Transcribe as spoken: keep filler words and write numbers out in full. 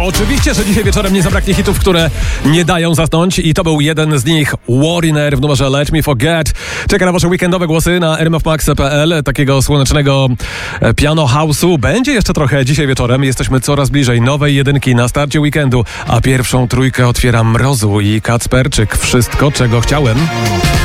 Oczywiście, że dzisiaj wieczorem nie zabraknie hitów, które nie dają zasnąć i to był jeden z nich, Wariner w numerze Let Me Forget. Czeka na wasze weekendowe głosy na r m f max kropka p l. Takiego słonecznego piano house'u będzie jeszcze trochę dzisiaj wieczorem. Jesteśmy coraz bliżej nowej jedynki na starcie weekendu, a pierwszą trójkę otwiera Mrozu i Kacperczyk. Wszystko, czego chciałem.